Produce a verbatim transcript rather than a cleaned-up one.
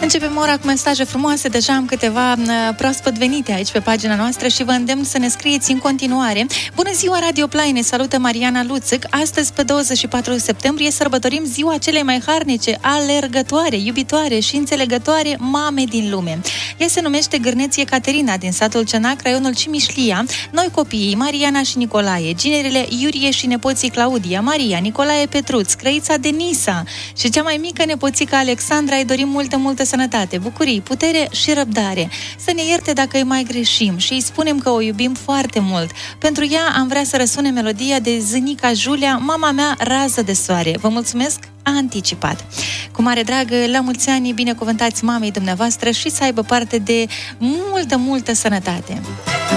Începem ora cu mesaje frumoase, deja am câteva proaspăt venite aici pe pagina noastră și vă îndemn să ne scrieți în continuare. Bună ziua, Radio Play, ne salută Mariana Luțăc. Astăzi, pe douăzeci și patru septembrie, sărbătorim ziua celei mai harnice, alergătoare, iubitoare și înțelegătoare mame din lume. Ea se numește Gârneție Caterina, din satul Cenac, raionul Cimișlia. Noi copiii, Mariana și Nicolae, ginerele Iurie și nepoții Claudia, Maria, Nicolae Petruț, crăița Denisa și cea mai mică nepoțică Alexandra, îi dorim multă, multă sănătate, bucurii, putere și răbdare. Să ne ierte dacă îi mai greșim și îi spunem că o iubim foarte mult. Pentru ea am vrea să răsune melodia de Zânica Julia, Mama mea rază de soare. Vă mulțumesc anticipat. Cu mare drag, la mulți ani, binecuvântați mamei dumneavoastră și să aibă parte de multă, multă sănătate.